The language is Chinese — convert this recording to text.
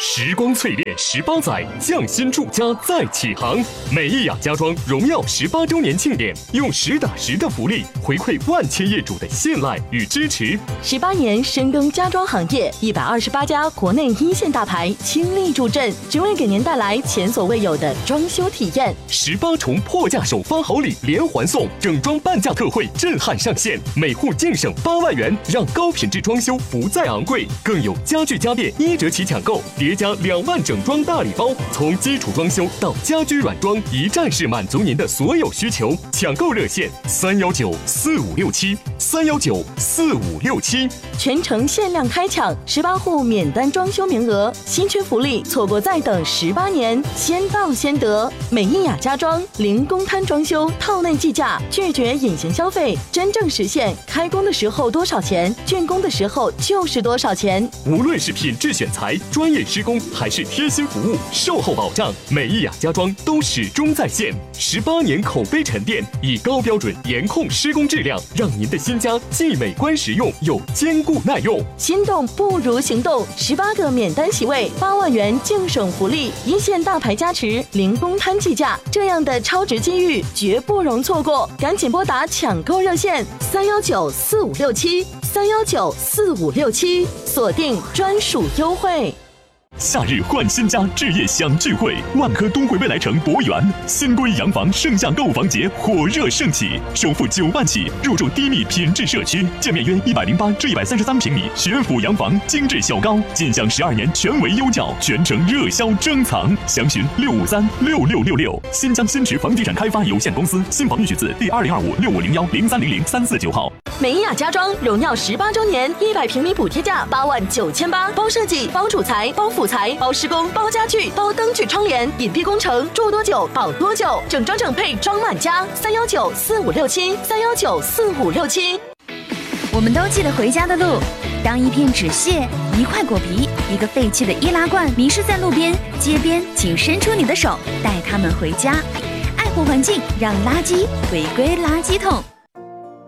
时光淬炼18载，匠心铸家再起航。美意雅家装荣耀18周年庆典，用实打实的福利回馈万千业主的信赖与支持。 18年深耕家装行业，128家国内一线大牌倾力助阵，只为给您带来前所未有的装修体验。 18重破价首发好礼连环送，整装半价特惠震撼上线，每户净省8万元，让高品质装修不再昂贵。更有家具家电1折起抢购，叠加2万整装大礼包，从基础装修到家居软装，一站式满足您的所有需求。抢购热线3194567，3194567， 全程限量开抢18户免单装修名额，新缺福利，错过再等18年，先到先得。美意雅家装零公摊装修，套内计价，拒绝隐形消费，真正实现开工的时候多少钱，竣工的时候就是多少钱。 无论是品质选材、专业施工，还是贴心服务、售后保障，美意雅家装都始终在线。18年口碑沉淀，以高标准严控施工质量，让您的新家既美观实用又坚固耐用。 心动不如行动，18个免单席位，8万元净省福利，一线大牌加持，零公摊计价，这样的超值机遇绝不容错过，赶紧拨打抢购热线3194567，3194567，锁定专属优惠。 夏日换新家，置业享聚会，万科东汇未来城博园新规洋房盛夏购房节火热盛起，首付9万起，入住低密品质社区，建面约108至133平米学府洋房，精致小高，尽享12年全为优教，全程热销珍藏。详询6536666。新疆新驰房地产开发有限公司，新房预取自第2025650103003499号。 美意雅家装荣耀18周年，100平米补贴价89800，包设计、包主材、包辅材、包施工、包家具、包灯具窗帘，隐蔽工程，住多久保多久，整装整配装满家，3194567，3194567。 我们都记得回家的路，当一片纸屑、一块果皮、一个废弃的易拉罐迷失在路边、街边，请伸出你的手，带他们回家。爱护环境，让垃圾回归垃圾桶。